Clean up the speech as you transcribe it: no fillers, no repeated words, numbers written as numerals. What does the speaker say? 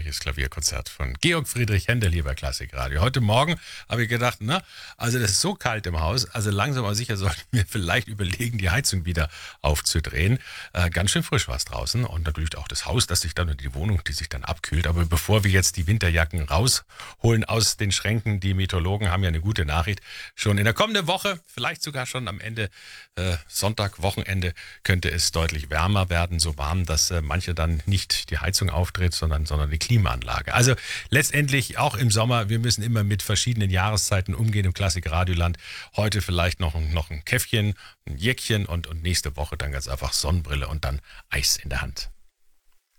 Unglaubliches Klavierkonzert von Georg Friedrich Händel hier bei Klassikradio. Heute Morgen habe ich gedacht, also das ist so kalt im Haus, also langsam aber sicher sollten wir vielleicht überlegen, die Heizung wieder aufzudrehen. Ganz schön frisch war es draußen und natürlich auch das Haus, das sich dann und die Wohnung, die sich dann abkühlt. Aber bevor wir jetzt die Winterjacken rausholen aus den Schränken, die Meteorologen haben ja eine gute Nachricht. Schon in der kommenden Woche, vielleicht sogar schon am Ende Sonntag, Wochenende, könnte es deutlich wärmer werden, so warm, dass manche dann nicht die Heizung aufdreht, sondern die Klimaanlage. Also letztendlich auch im Sommer, wir müssen immer mit verschiedenen Jahreszeiten umgehen im Klassik-Radioland. Heute vielleicht noch ein Käffchen, ein Jäckchen und nächste Woche dann ganz einfach Sonnenbrille und dann Eis in der Hand.